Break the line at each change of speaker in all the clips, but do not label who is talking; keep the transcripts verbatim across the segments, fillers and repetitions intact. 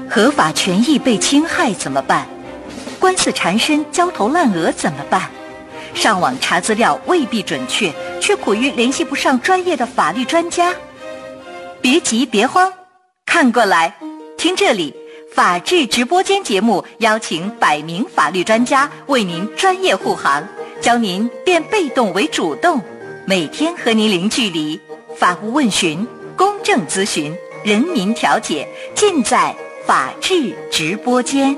合法权益被侵害怎么办？官司缠身、焦头烂额怎么办？上网查资料未必准确，却苦于联系不上专业的法律专家。别急别慌，看过来，听这里，法治直播间节目邀请百名法律专家为您专业护航，教您变被动为主动，每天和您零距离，法务问询、公正咨询、人民调解，尽在法治直播间。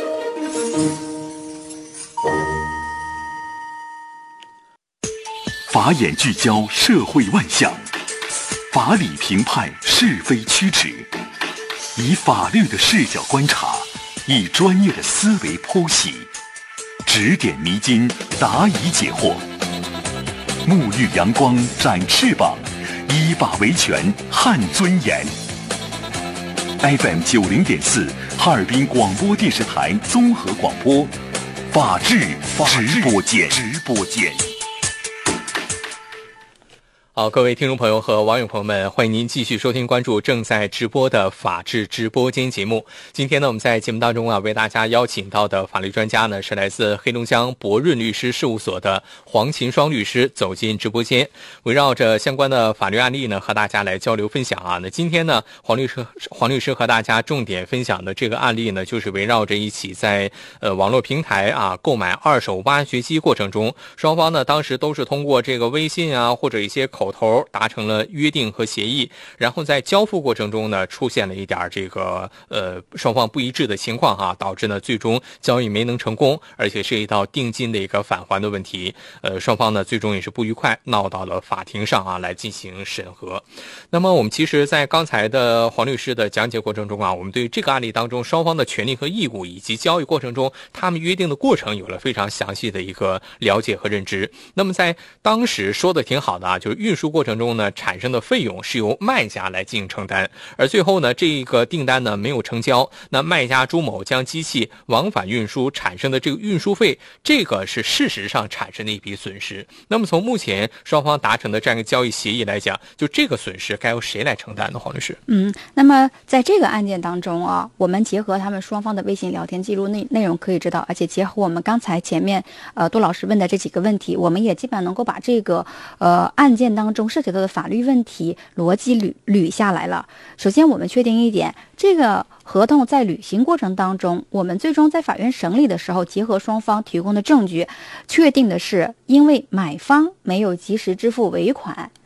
法眼聚焦社会万象，法理评判是非曲直，以法律的视角观察，以专业的思维剖析，指点迷津，答疑解惑，沐浴阳光，展翅膀，依法维权，撼尊严。F M 九零点四，哈尔滨广播电视台综合广播，法治直播间，直播间。
好，各位听众朋友和网友朋友们，欢迎您继续收听关注正在直播的法治直播间节目。今天呢，我们在节目当中啊，为大家邀请到的法律专家呢，是来自黑龙江博润律师事务所的黄勤双律师走进直播间，围绕着相关的法律案例呢，和大家来交流分享啊。那今天呢，黄律师黄律师和大家重点分享的这个案例呢，就是围绕着一起在呃网络平台啊购买二手挖掘机过程中，双方呢当时都是通过这个微信啊或者一些口头达成了约定和协议，然后在交付过程中呢出现了一点这个呃双方不一致的情况哈、啊，导致呢最终交易没能成功，而且涉及到定金的一个返还的问题，呃双方呢最终也是不愉快，闹到了法庭上啊来进行审核。那么我们其实在刚才的黄律师的讲解过程中啊，我们对这个案例当中双方的权利和义务以及交易过程中他们约定的过程有了非常详细的一个了解和认知。那么在当时说的挺好的啊，就是运输过程中呢产生的费用是由卖家来进行承担，而最后呢这个订单呢没有成交，那卖家朱某将机器往返运输产生的这个运输费，这个是事实上产生的一笔损失。那么从目前双方达成的这样一个交易协议来讲，就这个损失该由谁来承担呢？黄律师。
嗯，那么在这个案件当中啊，我们结合他们双方的微信聊天记录内内容可以知道，而且结合我们刚才前面呃杜老师问的这几个问题，我们也基本上能够把这个呃案件当中涉及到的法律问题逻辑捋捋下来了。首先我们确定一点，这个合同在履行过程当中，我们最终在法院审理的时候，结合双方提供的证据，确定的是因为买方没有及时支付尾款，